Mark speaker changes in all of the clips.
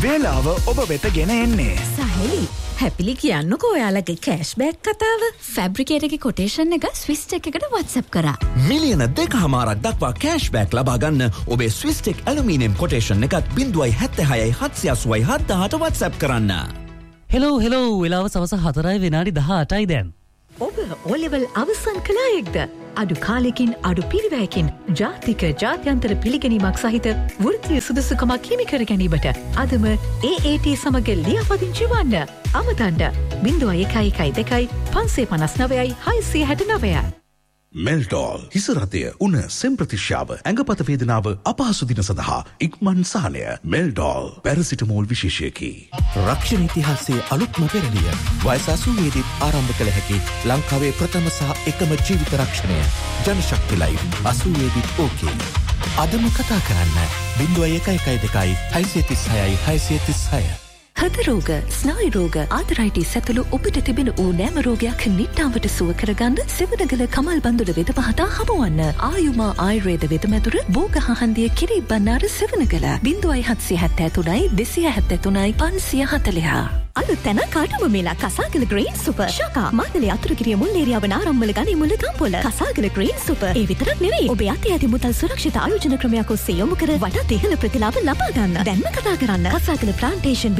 Speaker 1: වේලාව ඔබ වෙත ගෙන එන්නේ.
Speaker 2: සහලි හැපිලි කියන්නකෝ ඔයාලගේ කෑෂ්බෑක් කතාව. ෆැබ්‍රිකේට් එකේ කොටේෂන් එක ස්විස්ටෙක් එකට WhatsApp කරා.
Speaker 3: මිලියන 2.5ක් දක්වා කෑෂ්බෑක් ලබා ගන්න ඔබේ ස්විස්ටෙක් ඇලුමිනියම් කොටේෂන් එකත් 0.76යි 780යි 718 WhatsApp කරන්න.
Speaker 4: හෙලෝ වෙලාව සවස 4:18යි දැන්.
Speaker 5: ඔබ O-level අවසන් කළායක්ද? අඩු කාලෙකින් අඩු පිරිවැයකින් ජාතික ජාත්‍යන්තර පිළිගැනීමක් සහිත වෘත්තීය සුදුසුකමක් හිමි කර ගැනීමට අදම AAT සමග ලියාපදිංචි වන්න. අමතන්න 0112 559යි 669.
Speaker 6: මෙල්ටෝල් හිසරතය උන සෙම්ප්‍රතිශ්‍යාව ඇඟපත වේදනාව අපහසු දින සඳහා ඉක්මන් සහනය. මෙල්ටෝල් පැරසිටමෝල් විශේෂයකි.
Speaker 7: රක්ෂණ ඉතිහාසයේ අලුත්ම පෙරළිය වයස 80 ආරම්භ කළ හැකි ලංකාවේ ප්‍රථම සහ එකම ජීවිත රක්ෂණය ජනශක්ති ලයිෆ් 80 ඕකේ. අදම කතා කරන්න 0112 636යි 636.
Speaker 5: හෘද රෝග, ස්නායු රෝග, ආතරයිටිස් ඇතුළු ඔබට තිබෙන ඕනෑම රෝගයක් නිට්ටාවට සුව කරගන්න සිවණගල කමල් බඳුල වෙත පහතා හමුවන්න. ආයුමා ආයුර්වේද වෙතමැදුර බෝගහ හන්දිය කිරි බණ්ණාර සිවණගල 0773 273 540. අලුත් තැන කාටම මේලා කසාගල ග්‍රීන් සුපර් ශකා මාතලේ අතුරුගිරිය මුල් ඒරියාව නාරම්මල ගනි මුල ගම්පොළ කසාගල ග්‍රීන් සුපර් ඒ විතරක් නෙවෙයි ඔබේ අතේ ඇති මුදල් සුරක්ෂිත ආයෝජන ක්‍රමයක් ඔස්සේ යොමු කර වඩාත් ඉහළ ප්‍රතිලාභ ලබා ගන්න. දැන්ම කතා කරන්න කසාගල ප්ලාන්ටේෂන්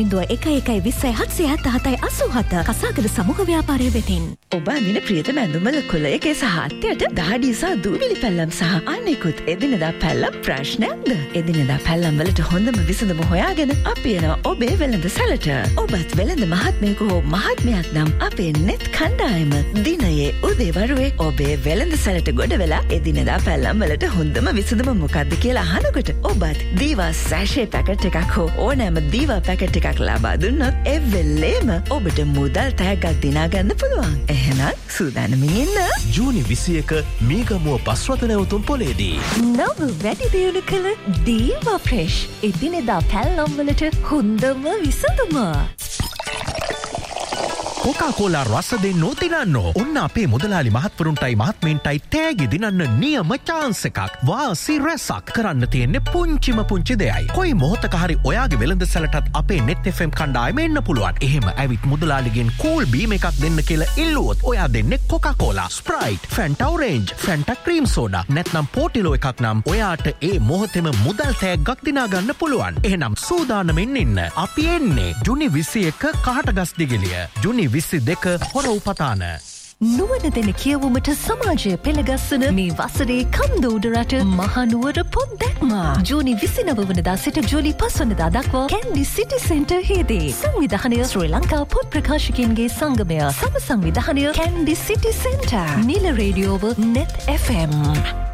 Speaker 5: 0112078787 කසාගල සමූහ ව්‍යාපාරය වෙතින්. ඔබ අඳින ප්‍රියතම ඇඳුමල කොළයකේ සහ අත්යට දහඩිය සහ දූවිලි පැල්ලම් සහ අනෙකුත් එදිනෙදා පැල්ලම් ප්‍රශ්නයක්ද? එදිනෙදා පැල්ලම් වලට හොඳම විසඳුම හොයාගෙන අපි එනවා ඔබේ වෙළඳ සැලට. ඔබත් වෙළඳ මහත්මයෙකු හෝ මහත්මයක් නම් අපේ නෙත් කණ්ඩායම දිනයේ උදේවරුේ ඔබේ වෙළඳ සැලට ගොඩ වෙලා එදිනෙදා පැල්ලම් වලට හොඳම විසඳුම මොකක්ද කියලා අහනකොට ඔබත් දීවා සැෂේ පැකට් එකක් හෝ ඕනෑම දීවා පැකට් එකක් ලබා දුන්නොත් ඒ වෙලේම ඔබට මුදල් තෑග්ගක් දිනා ගන්න පුළුවන්. එහෙනම් සූදානමින් ඉන්න.
Speaker 7: ජූනි 21 මීගමුව බස්රථ නැවතුම් පොලේදී
Speaker 5: නව වැඩි දියුණු කළ දීවා ෆ්‍රෙෂ් එදිනෙදා පැල්ලම් වලට හොඳම විසඳුම.
Speaker 7: කොකාකෝලා රස දෙන්න දිනන්නෝ. ඔන්න අපේ මුදලාලි මහත්වරුන්ටයි මහත්මීන්ටයි තෑගි දිනන්න නියම chance එකක්. වාසි රැසක් කරන්න තියෙන්නේ පුංචි දෙයයි. කොයි මොහොතක හරි ඔයාගේ වෙළඳ සැලටත් අපේ net fm කණ්ඩායම එන්න පුළුවන්. එහෙම ඇවිත් මුදලාලිගෙන් කූල් බීම් එකක් දෙන්න කියලා ඉල්ලුවොත් ඔයා දෙන්නේ Coca Cola, Sprite, ෆැන්ටා orange, ෆැන්ටා cream soda නැත්නම් පෝටිලෝ එකක් නම් ඔයාට ඒ මොහොතේම මුදල් තෑග්ගක් දිනා ගන්න පුළුවන්. එහෙනම් සූදානමින් ඉන්න. අපි එන්නේ ජුනි 21 කහටගස් දිගලිය. ජුනි 22 හොර උපතාන.
Speaker 5: නුවණ දෙන කියවුමට සමාජය පෙළගස්සන මේ වසරේ කන්දෝඩරට මහනුවර පොත් දැක්මා. ජූනි 29 වනදා සිට ජූලි 5 වනදා දක්වා කැන්ඩි සිටි සෙන්ටර් හේදී. සංවිධානය ශ්‍රී ලංකා පොත් ප්‍රකාශකයන්ගේ සංගමය. සම සංවිධානය කැන්ඩි සිටි සෙන්ටර්. නිල රේඩියෝව net fm.